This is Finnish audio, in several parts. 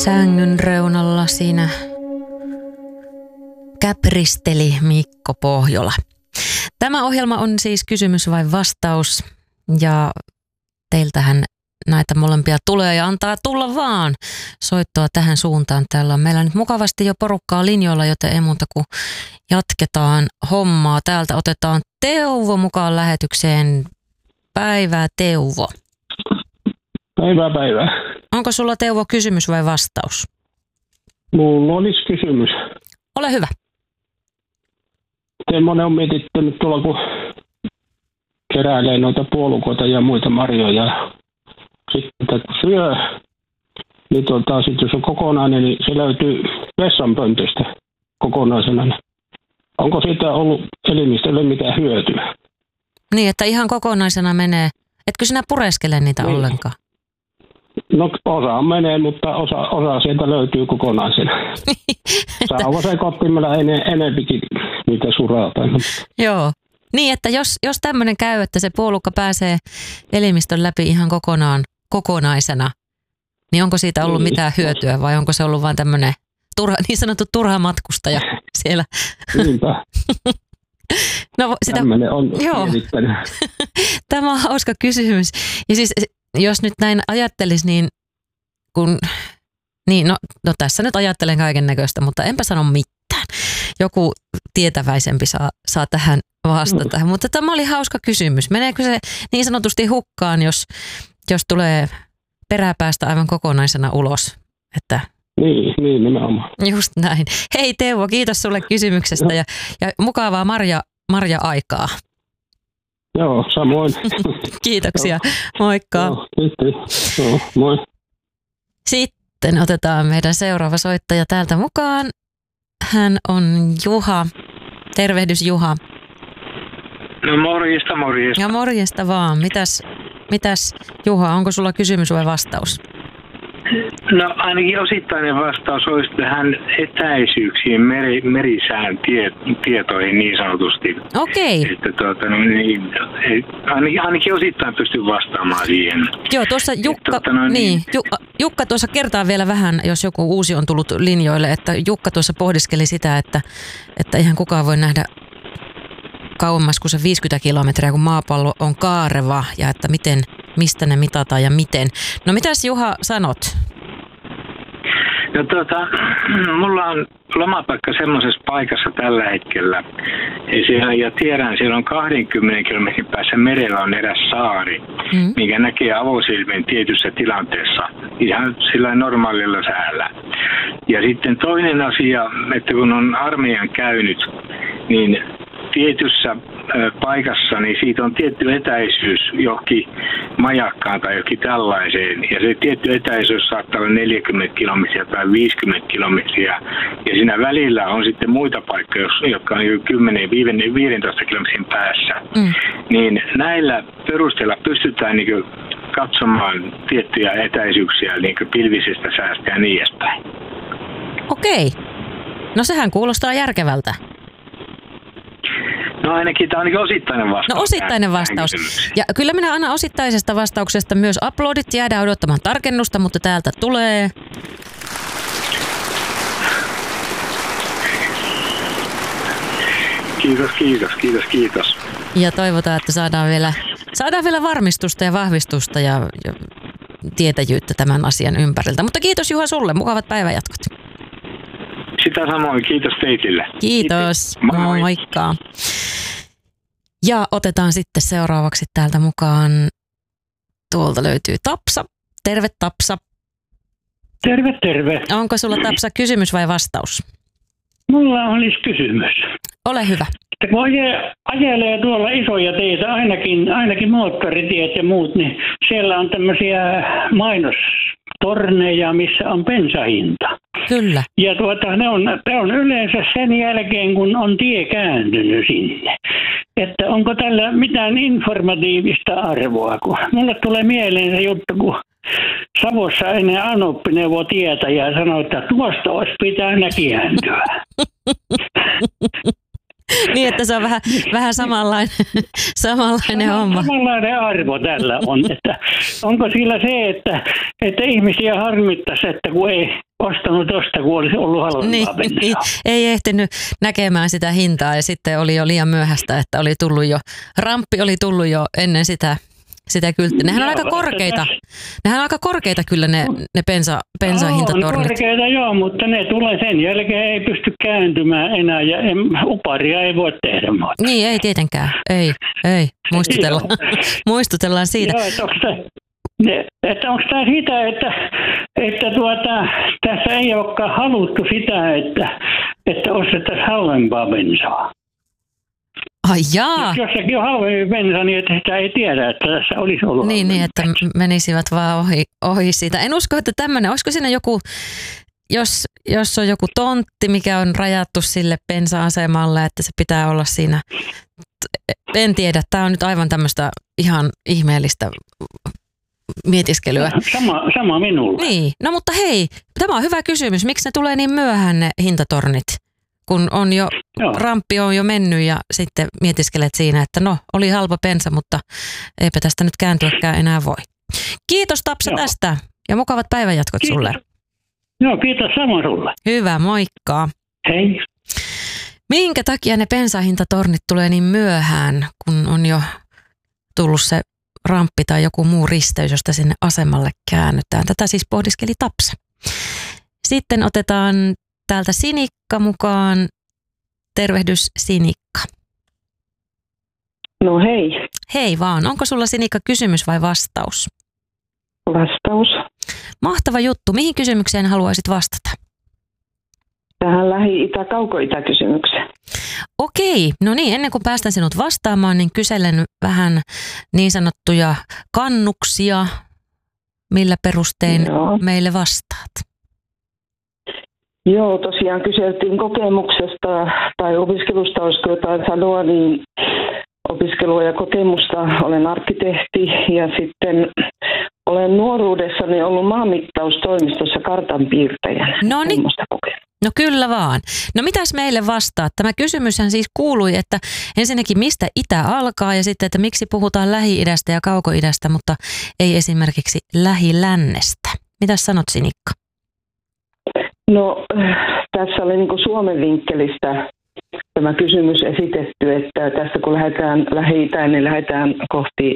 sängyn reunalla siinä käpristeli Mikko Pohjola. Tämä ohjelma on siis kysymys vai vastaus, ja teiltähän näitä molempia tulee ja antaa tulla vaan soittoa tähän suuntaan. Täällä on meillä nyt mukavasti jo porukkaa linjoilla, joten ei muuta kuin jatketaan hommaa. Täältä otetaan Teuvo mukaan lähetykseen. Päivää, Teuvo. Päivää. Onko sulla, Teuvo, kysymys vai vastaus? Mulla olisi kysymys. Ole hyvä. Semmoinen on mietittänyt tuolla, kun keräilee noita puolukoita ja muita marjoja. Sitten kun syö, niin sit jos on kokonainen, niin se löytyy vessanpöntöstä kokonaisena. Onko siitä ollut elimistölle mitään hyötyä? Niin, että ihan kokonaisena menee. Etkö sinä pureskele niitä niin ollenkaan? No osa menee, mutta osa sieltä löytyy kokonaisena. Saava se kottimella enempikin niitä surata. Joo. Niin, että jos tämmöinen käy, että se puolukka pääsee elimistön läpi ihan kokonaisena, niin onko siitä ollut mitään hyötyä vai onko se ollut vain tämmöinen niin sanottu turha matkustaja siellä? Niinpä. No, tämmöinen on mietittänyt. Tämä on hauska kysymys. Ja siis jos nyt näin ajattelisi, niin no tässä nyt ajattelen kaiken näköistä, mutta enpä sano mitään. Joku tietäväisempi saa tähän vastata. Mutta tämä oli hauska kysymys. Meneekö se niin sanotusti hukkaan, jos tulee peräpäästä aivan kokonaisena ulos? Että niin nimenomaan. Just näin. Hei Teuvo, kiitos sulle kysymyksestä ja mukavaa marja-aikaa. Joo, samoin. Kiitoksia. Moikka. Joo, moi. Sitten otetaan meidän seuraava soittaja täältä mukaan. Hän on Juha. Tervehdys, Juha. No morjesta. Ja morjesta vaan. Mitäs Juha, onko sulla kysymys vai vastaus? No ainakin osittainen vastaus olisi tähän etäisyyksiin, merisään tietoihin niin sanotusti. Okei. Että ainakin osittain pystyn vastaamaan siihen. Joo, tuossa Jukka tuossa kertaa vielä vähän, jos joku uusi on tullut linjoille, että Jukka tuossa pohdiskeli sitä, että eihän kukaan voi nähdä kauemmas kuin se 50 kilometriä, kun maapallo on kaareva ja että mistä ne mitataan ja miten. No mitäs Juha sanot? No mulla on lomapaikka semmoisessa paikassa tällä hetkellä. Ja tiedän, siellä on 20 kilometrin päässä merellä on eräs saari, mikä näkee avosilmin tietyssä tilanteessa, ihan sillä normaalilla säällä. Ja sitten toinen asia, että kun on armeijan käynyt, niin tietyssä paikassa, niin siitä on tietty etäisyys johonkin majakkaan tai johonkin tällaiseen. Ja se tietty etäisyys saattaa olla 40 kilometriä tai 50 kilometriä. Ja siinä välillä on sitten muita paikkoja, jotka on 10-15 kilometrin päässä. Niin näillä perusteella pystytään niin katsomaan tiettyjä etäisyyksiä niin pilvisestä säästä ja niin edespäin. Okei. No sehän kuulostaa järkevältä. No ainakin tämä on osittainen vastaus. No osittainen vastaus. Ja kyllä minä annan osittaisesta vastauksesta myös uploadit. Jäädään odottamaan tarkennusta, mutta täältä tulee. Kiitos. Ja toivotaan, että saadaan vielä varmistusta ja vahvistusta ja tietäjyyttä tämän asian ympäriltä. Mutta kiitos Juha sulle. Mukavat päivänjatkot. Sitä samoin. Kiitos teille. Kiitos. Moikka. Ja otetaan sitten seuraavaksi täältä mukaan. Tuolta löytyy Tapsa. Terve Tapsa. Terve. Onko sulla Tapsa kysymys vai vastaus? Mulla olisi kysymys. Ole hyvä. Kun ajelee tuolla isoja teitä, ainakin moottoritiet ja muut, niin siellä on tämmöisiä mainostorneja, missä on bensahinta. Kyllä. Ja ne on yleensä sen jälkeen, kun on tie kääntynyt sinne. Että onko tällä mitään informatiivista arvoa? Kun mulle tulee mieleen se juttu, kun Savossa ennen Anoppi neuvoi tietä ja sanoi, että tuosta olisi pitänyt kääntyä. Niin, että se on vähän samanlainen homma. Samanlainen arvo tällä on, että onko sillä se, että ihmisiä harmittaisi, että kun ei ostanut tosta, kun olisi ollut halvempaa bensaa. Niin, ei ehtinyt näkemään sitä hintaa ja sitten oli jo liian myöhäistä, että ramppi oli tullut jo ennen sitä kylttiä. Nehän on aika korkeita. Nehän on aika korkeita kyllä ne bensahintatornit. On korkeita joo, mutta ne tulee sen jälkeen, ei pysty kääntymään enää ja uparia ei voi tehdä. Niin, ei tietenkään. Ei. Muistutellaan siitä. Joo, onko tämä sitä, että tässä ei olekaan haluttu sitä, että ostettaisiin halvempaa bensaa? Ai jaa. Jos jossakin on halvempi bensa, niin että sitä ei tiedä, että tässä olisi ollut. Niin, että menisivät vaan ohi siitä. En usko, että tämmöinen, olisiko siinä joku, jos on joku tontti, mikä on rajattu sille bensa-asemalle, että se pitää olla siinä. En tiedä, tämä on nyt aivan tämmöistä ihan ihmeellistä mietiskelyä. Sama minulla. Niin, no mutta hei, tämä on hyvä kysymys. Miksi ne tulee niin myöhään ne hintatornit? Kun ramppi on jo mennyt ja sitten mietiskelet siinä, että no, oli halpa bensa, mutta eipä tästä nyt kääntyäkään enää voi. Kiitos Tapsa tästä ja mukavat päivänjatkot sulle. Joo, kiitos samoin sulle. Hyvä, moikka. Hei. Minkä takia ne bensahintatornit tulee niin myöhään, kun on jo tullut se ramppi tai joku muu risteys, josta sinne asemalle käännytään? Tätä siis pohdiskeli Tapsa. Sitten otetaan täältä Sinikka mukaan. Tervehdys Sinikka. No hei. Hei vaan. Onko sulla Sinikka kysymys vai vastaus? Vastaus. Mahtava juttu. Mihin kysymykseen haluaisit vastata? Tähän Lähi-Itä-Kauko-Itä-kysymykseen. Okei. No niin, ennen kuin päästän sinut vastaamaan, niin kyselen vähän niin sanottuja kannuksia. Millä perustein meille vastaat? Joo, tosiaan kyseltiin kokemuksesta tai opiskelusta, olisiko jotain sanoa, niin opiskelua ja kokemusta. Olen arkkitehti ja sitten olen nuoruudessani ollut maanmittaustoimistossa kartanpiirtäjänä. No niin. No kyllä vaan. No mitäs meille vastaat? Tämä kysymyshän siis kuului, että ensinnäkin mistä itä alkaa ja sitten, että miksi puhutaan Lähi-idästä ja Kauko-idästä, mutta ei esimerkiksi Lähi-lännestä. Mitäs sanot Sinikka? No tässä oli niin kuin Suomen vinkkelistä tämä kysymys esitetty, että tästä kun lähdetään Lähi-itään, niin lähdetään kohti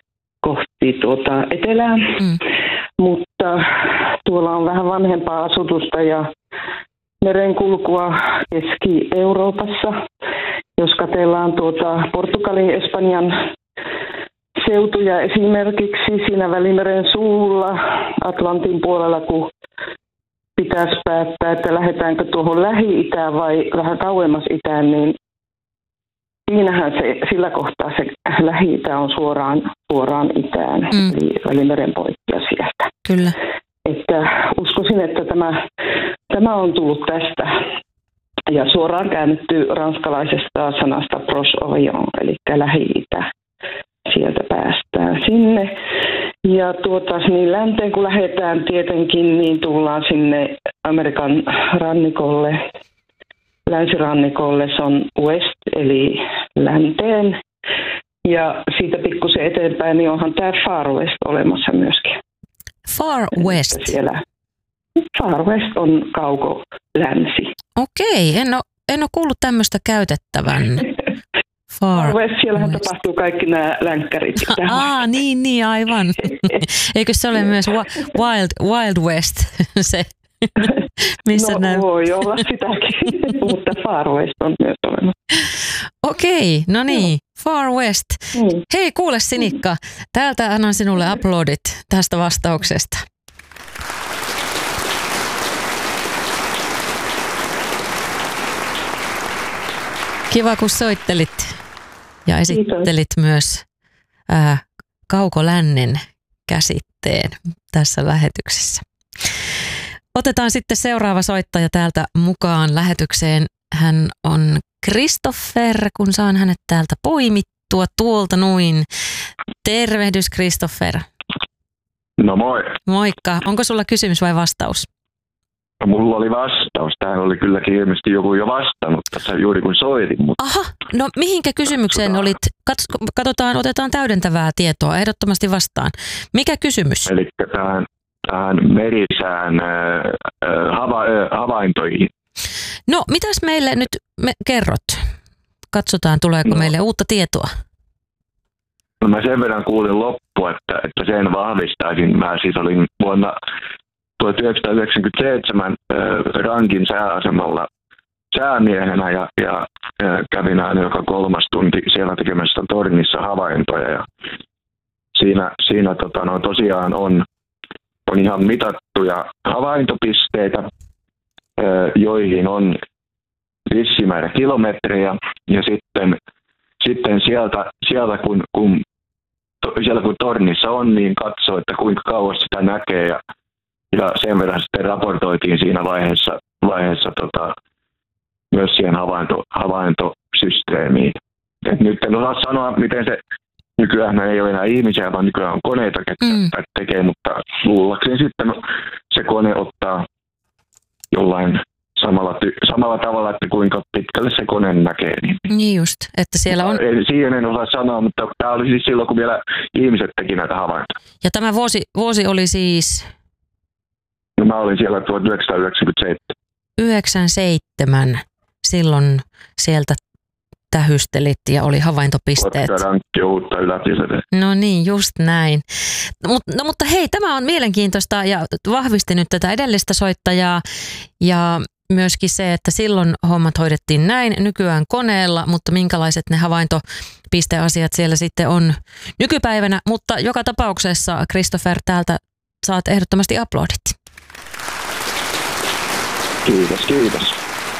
etelää, mutta tuolla on vähän vanhempaa asutusta ja merenkulkua Keski-Euroopassa. Jos katsellaan Portugalin, Espanjan seutuja esimerkiksi siinä Välimeren suulla, Atlantin puolella, kun pitäisi päättää, että lähdetäänkö tuohon Lähi-itään vai vähän kauemmas itään, niin siinähän sillä kohtaa se Lähi-itä on suoraan itään, eli Välimeren poikkia sieltä. Kyllä. Että uskoisin, että tämä on tullut tästä ja suoraan käännetty ranskalaisesta sanasta proche orient, eli Lähi-itä. Sieltä päästään sinne. Ja niin länteen kun lähdetään tietenkin, niin tullaan sinne Amerikan rannikolle, länsirannikolle, se on west eli länteen. Ja siitä pikkusen eteenpäin, niin onhan tämä Far West olemassa myöskin. Far West? Siellä Far West on kauko-länsi. Okei, en ole kuullut tämmöistä käytettävän. Far West, siellähän tapahtuu kaikki nämä länkkärit. Niin, aivan. Eikö se ole myös Wild West, se, missä voi olla sitäkin, mutta Far West on myös olemassa. Okei, no niin, Far West. Hei, kuule Sinikka, täältä annan sinulle uploadit tästä vastauksesta. Kiva, kun soittelit ja esittelit myös kaukolännen käsitteen tässä lähetyksessä. Otetaan sitten seuraava soittaja täältä mukaan lähetykseen. Hän on Christopher, kun saan hänet täältä poimittua tuolta noin. Tervehdys Christopher. No moi. Moikka. Onko sulla kysymys vai vastaus? Mulla oli vastaus. Tähän oli kylläkin ilmeisesti joku jo vastannut tässä juuri kun soitin. Mutta Aha, no mihinkä kysymykseen olit? Katsotaan, otetaan täydentävää tietoa ehdottomasti vastaan. Mikä kysymys? Eli tähän merisään havaintoihin. No, mitäs meille nyt kerrot? Katsotaan, tuleeko meille uutta tietoa. No mä sen verran kuulin loppua, että sen vahvistaisin. Mä siis olin vuonna 1997 Rankin sääasemalla säämiehenä ja kävin aina joka 3 tunti siellä tekemässä tornissa havaintoja. Ja siinä tosiaan on ihan mitattuja havaintopisteitä, joihin on vissi määrä kilometrejä ja sitten sieltä kun tornissa on, niin katsoo, että kuinka kauas sitä näkee ja sen verran sitten raportoitiin siinä vaiheessa myös siihen havaintosysteemiin. Et nyt en osaa sanoa, miten se nykyään ei ole enää ihmisiä, vaan nykyään on koneita, ketkä tekee, mutta luullakseni sitten se kone ottaa jollain samalla tavalla, että kuinka pitkälle se kone näkee. Niin just, että siellä on... Siihen en osaa sanoa, mutta tämä oli siis silloin, kun vielä ihmiset teki näitä havaintoja. Ja tämä vuosi oli siis... No mä olin siellä 1997. 97. Silloin sieltä tähystelit ja oli havaintopisteet. No niin, just näin. Mutta hei, tämä on mielenkiintoista ja vahvisti nyt tätä edellistä soittajaa ja myöskin se, että silloin hommat hoidettiin näin, nykyään koneella, mutta minkälaiset ne havaintopisteasiat siellä sitten on nykypäivänä. Mutta joka tapauksessa, Christopher, täältä saat ehdottomasti aplodit. Kiitos.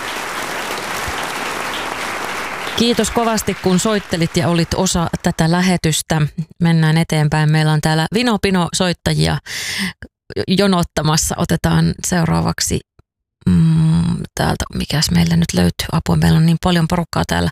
Kiitos kovasti, kun soittelit ja olit osa tätä lähetystä. Mennään eteenpäin. Meillä on täällä Vino-Pino soittajia jonottamassa. Otetaan seuraavaksi täältä, mikäs meillä nyt löytyy. Apua, meillä on niin paljon porukkaa täällä.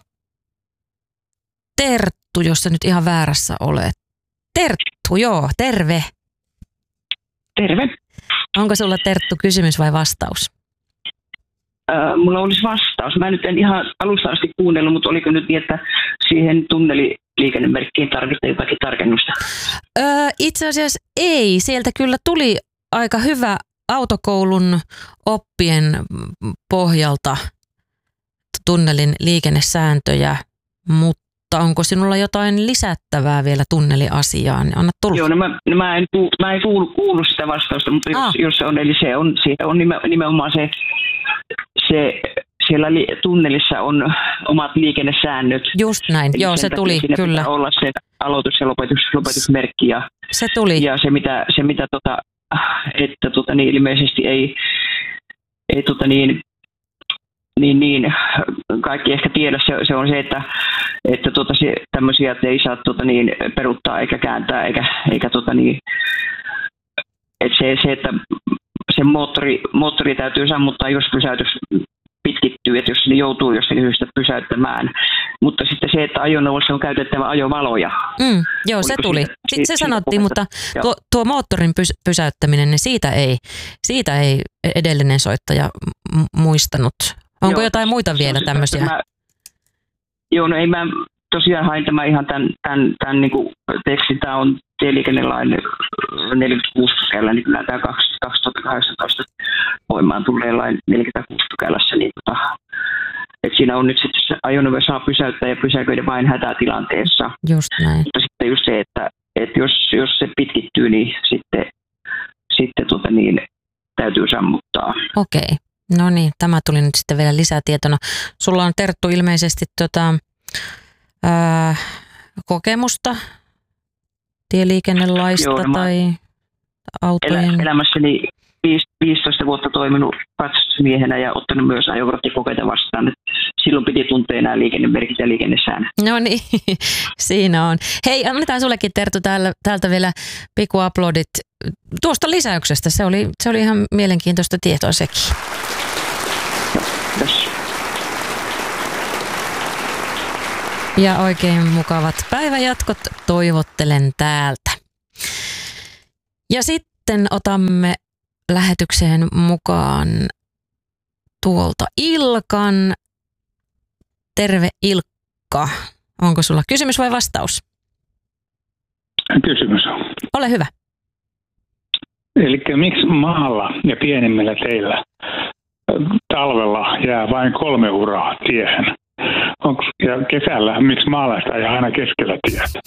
Terttu, jos sä nyt ihan väärässä olet. Terttu, joo, terve. Terve. Onko sulla, Terttu, kysymys vai vastaus? Mulla olisi vastaus. Mä nyt en ihan alusta asti kuunnellut, mutta oliko nyt niin, että siihen tunneliliikennemerkkiin tarvitsee jotakin tarkennusta? Itse asiassa ei. Sieltä kyllä tuli aika hyvä autokoulun oppien pohjalta tunnelin liikennesääntöjä, mutta onko sinulla jotain lisättävää vielä tunneliasiaan? Anna tulla. Joo, mä en kuullut sitä vastausta, mutta jos se on, eli se on nimenomaan se siellä tunnelissa on omat liikennesäännöt. Just näin, eli joo, se tuli, kyllä. Olla se aloitus- ja lopetusmerkki. Ja, se tuli. Ja se mitä ilmeisesti ei kaikki ehkä tiedä, se on se, että tämmöisiä ei saa peruuttaa eikä kääntää eikä että se että se moottori täytyy sammuttaa, jos pysäytys pitkittyy, että jos ne joutuu jostakin syystä pysäyttämään. Mutta sitten se, että ajoneuvossa on käytettävä ajovaloja. Joo, se tuli. Se sanottiin, mutta tuo moottorin pysäyttäminen, niin siitä ei edellinen soittaja muistanut. Onko jotain muita vielä tämmöisiä? No ei, mä tosiaan hain tämä ihan tämän niin kuin tekstin. Tämä on tieliikennelain 46 pykällä, niin kyllä tämä 2018 voimaan tulleen lain 46 pykälässä. Niin että siinä on nyt sitten se ajoneuvo saa pysäyttää ja pysäköidä vain hätätilanteessa. Just näin. Mutta sitten just se, että jos se pitkittyy, niin sitten täytyy sammuttaa. Okei. No niin, tämä tuli nyt sitten vielä lisätietona. Sulla on, Terttu, ilmeisesti kokemusta tieliikennelaista tai autojen? Elämässäni 15 vuotta toiminut katsastusmiehenä ja ottanut myös ajokorttikokeita vastaan. Silloin piti tuntea nämä liikennemerkit ja liikennesäännöt. No niin, siinä on. Hei, annetaan sullekin, Terttu, täältä vielä pikkuaplodit tuosta lisäyksestä. Se oli ihan mielenkiintoista tietoa sekin. Yes. Ja oikein mukavat päivänjatkot toivottelen täältä. Ja sitten otamme lähetykseen mukaan tuolta Ilkan. Terve Ilkka. Onko sulla kysymys vai vastaus? Kysymys. Ole hyvä. Eli miksi maalla ja pienemmillä teillä talvella jää vain 3 uraa tiehen? Ja kesällä, miksi maalaiset ajaa aina keskellä tietä?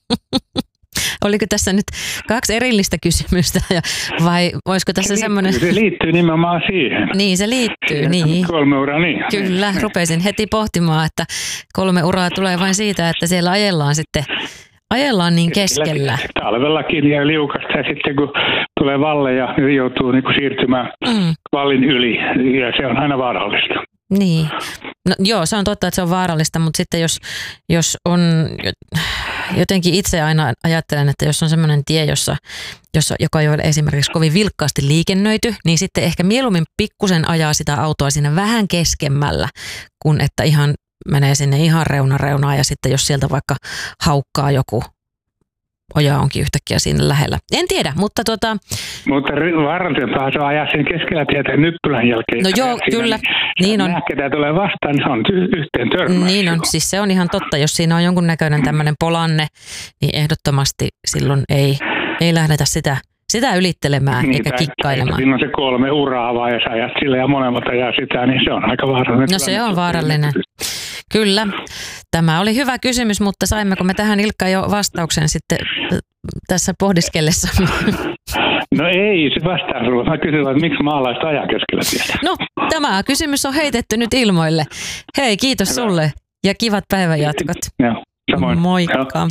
Oliko tässä nyt 2 erillistä kysymystä vai voisiko tässä semmoinen... Se liittyy nimenomaan siihen. Niin, se liittyy, niin. 3 uraa, niin. Kyllä, rupesin heti pohtimaan, että 3 uraa tulee vain siitä, että siellä ajellaan niin keskellä. Talvellakin ja liukasta ja sitten kun tulee valle ja joutuu niin kuin siirtymään vallin yli ja se on aina vaarallista. Niin. No, joo, se on totta, että se on vaarallista, mutta sitten jos on, jotenkin itse aina ajattelen, että jos on semmoinen tie, joka ei ole esimerkiksi kovin vilkkaasti liikennöity, niin sitten ehkä mieluummin pikkusen ajaa sitä autoa siinä vähän keskemmällä, kun että ihan menee sinne ihan reunaan ja sitten jos sieltä vaikka haukkaa joku oja onkin yhtäkkiä siinä lähellä. En tiedä, mutta Mutta vaarallisempaa se on ajaa sen keskellä tietä nyppylän jälkeen. No joo, kyllä. Niin on. Nähketä tulee vastaan, niin se on yhteen törmäys. Niin on, siis se on ihan totta. Jos siinä on jonkunnäköinen tämmöinen polanne, niin ehdottomasti silloin ei lähdetä sitä ylittelemään eikä kikkailemaan. Siinä on se 3 uraa vaan, jos ajat sillä ja molemmat ajaa sitä, niin se on aika vaarallinen. No se on vaarallinen. Kyllä. Tämä oli hyvä kysymys, mutta saimmeko me tähän Ilkka jo vastauksen sitten tässä pohdiskellessa? No ei, se vastaa sinulle. Mä kysyin, että miksi maalaiset ajaa keskellä tietä. No, tämä kysymys on heitetty nyt ilmoille. Hei, kiitos sulle ja kivat päivänjatkot. Joo, samoin. Moikka. Joo.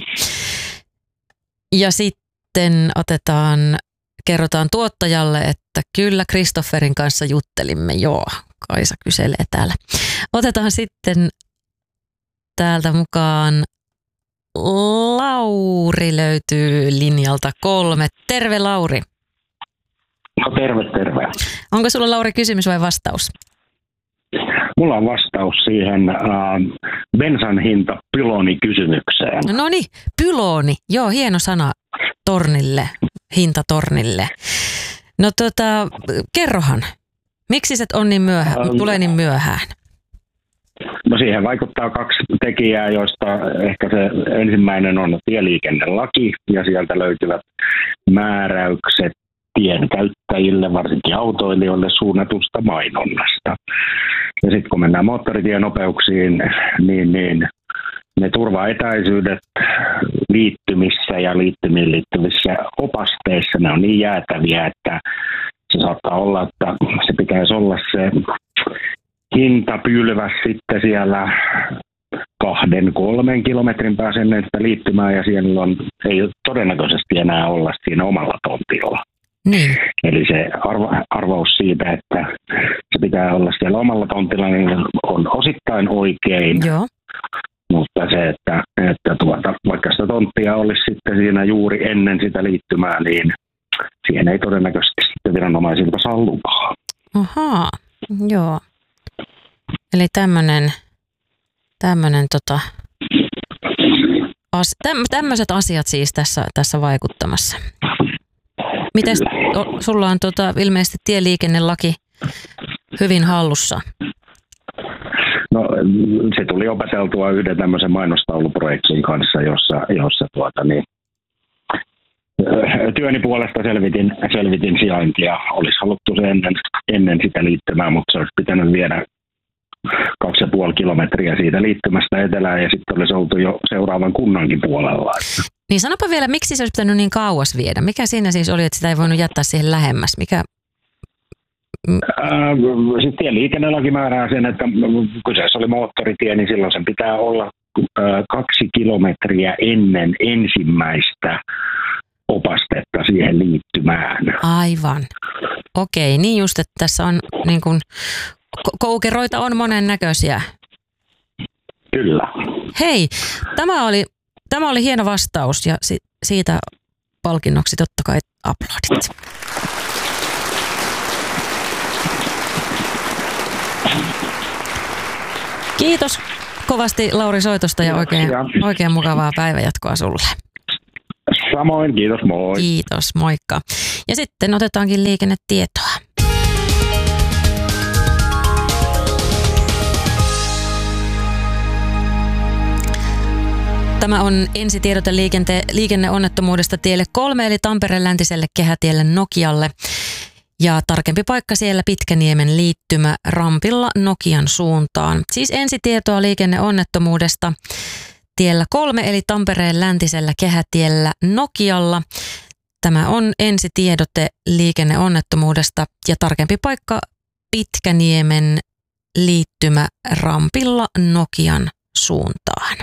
Ja sitten kerrotaan tuottajalle, että kyllä Kristofferin kanssa juttelimme. Joo, Kaisa kyselee täällä. Otetaan sitten täältä mukaan Lauri löytyy linjalta 3. Terve Lauri. No terve. Onko sulla Lauri kysymys vai vastaus? Mulla on vastaus siihen bensan hinta pyloni-kysymykseen. No niin, pyloni. Joo, hieno sana tornille, hintatornille. No kerrohan, miksi se on niin tulee niin myöhään? No siihen vaikuttaa 2 tekijää, joista ehkä se ensimmäinen on tieliikennelaki ja sieltä löytyvät määräykset tienkäyttäjille, varsinkin autoilijoille suunnatusta mainonnasta. Ja sitten kun mennään moottoritienopeuksiin, niin ne turvaetäisyydet liittymissä ja liittymiin liittyvissä opasteissa, ne on niin jäätäviä, että se saattaa olla, että se pitäisi olla se hintapylväs sitten siellä 2-3 kilometrin päässä ennen sitä liittymää ja siellä ei todennäköisesti enää olla siinä omalla tontilla. Niin. Eli se arvaus siitä, että se pitää olla siellä omalla tontilla, niin on osittain oikein. Joo. Mutta se, että vaikka sitä tonttia olisi sitten siinä juuri ennen sitä liittymää, niin siihen ei todennäköisesti sitten viranomaisilta saa lupaa. Ahaa, joo. Eli tämmöiset asiat siis tässä vaikuttamassa. Miten sulla on ilmeisesti tieliikennelaki hyvin hallussa? No se tuli opeteltua yhden tämmöisen mainostauluprojektin kanssa, jossa työni puolesta selvitin sijaintia. Olisi haluttu se ennen sitä liittymää, mutta se olisi pitänyt viedä 2,5 kilometriä siitä liittymästä etelään ja sitten olisi oltu jo seuraavan kunnankin puolella. Niin sanopa vielä, miksi se olisi pitänyt niin kauas viedä? Mikä siinä siis oli, että sitä ei voinut jättää siihen lähemmäs? Sitten tieliikennelaki määrää sen, että kyseessä oli moottoritie, niin silloin sen pitää olla 2 kilometriä ennen ensimmäistä opastetta siihen liittymään. Aivan. Okei, niin just, että tässä on niin kuin koukeroita on monennäköisiä. Kyllä. Hei, tämä oli hieno vastaus ja siitä palkinnoksi totta kai aplodit. Kiitos kovasti Lauri soitosta ja oikein mukavaa päivänjatkoa sulle. Samoin, kiitos, moi. Kiitos, moikka. Ja sitten otetaankin liikennetietoa. Tämä on ensitiedote liikenneonnettomuudesta tielle 3 eli Tampereen läntiselle kehätielle Nokialle. Ja tarkempi paikka siellä Pitkäniemen liittymä rampilla Nokian suuntaan. Siis ensitietoa liikenneonnettomuudesta tiellä 3 eli Tampereen läntisellä kehätiellä Nokialla. Tämä on ensitiedote liikenneonnettomuudesta ja tarkempi paikka Pitkäniemen liittymä rampilla Nokian suuntaan.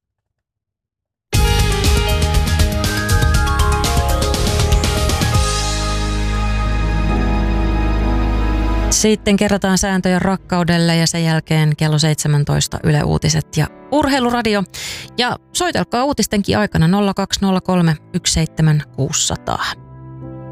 Sitten kerrotaan sääntöjä rakkaudelle ja sen jälkeen kello 17 Yle Uutiset ja Urheiluradio. Ja soitelkaa uutistenkin aikana 0203 17600.